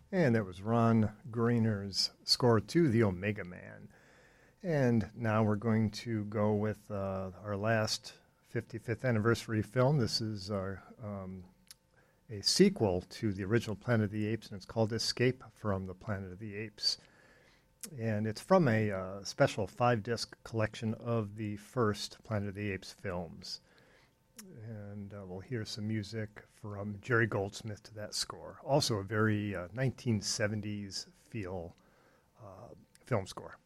And that was Ron Grainer's score to the Omega Man. And now we're going to go with our last 55th anniversary film. This is a sequel to the original Planet of the Apes, and it's called Escape from the Planet of the Apes. And it's from a special 5-disc collection of the first Planet of the Apes films. And we'll hear some music from Jerry Goldsmith to that score. Also a very 1970s feel film score.